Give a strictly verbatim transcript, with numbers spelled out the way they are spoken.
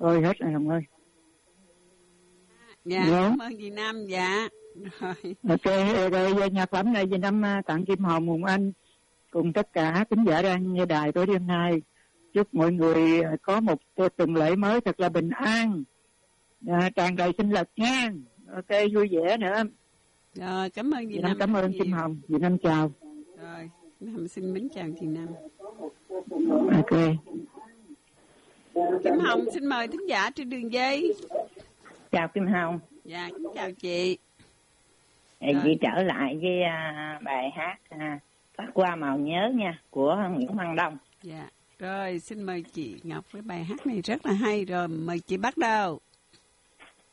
Ôi hết rồi Hồng ơi. Dạ, Dạ. cảm ơn chị Năm. Dạ. Rồi. Ok, rồi nhạc phẩm này chị Năm tặng Kim Hồng, Hùng Anh cùng tất cả khán giả đang nghe đài tối đêm nay. Chúc mọi người có một tuần lễ mới thật là bình an, à, tràn đầy sinh lực nha. Ok, vui vẻ nữa. Rồi, cảm ơn chị, chị Năm. Năm cảm ơn nhiều. Kim Hồng. Chị Năm chào. Rồi, Năm xin mến chào chị Năm. Ok. Kim Hồng xin mời thính giả trên đường dây. Chào Kim Hồng. Dạ, chào chị. Rồi. Chị trở lại với uh, bài hát uh, Phát Qua Màu Nhớ nha, của Nguyễn Văn Đông. Dạ, rồi xin mời chị Ngọc với bài hát này rất là hay. Rồi, mời chị bắt đầu.